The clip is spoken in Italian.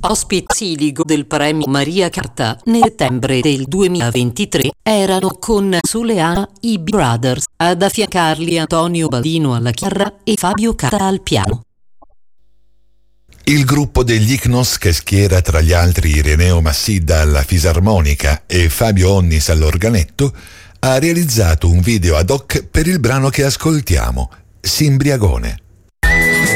ospite siligo del premio Maria Carta nel settembre del 2023 erano con Suleana, i Brothers, ad affiancarli Antonio Baldino alla chitarra e Fabio Carta al piano. Il gruppo degli Ichnos, che schiera tra gli altri Ireneo Massidda alla fisarmonica e Fabio Onnis all'organetto, ha realizzato un video ad hoc per il brano che ascoltiamo, Simbriagone.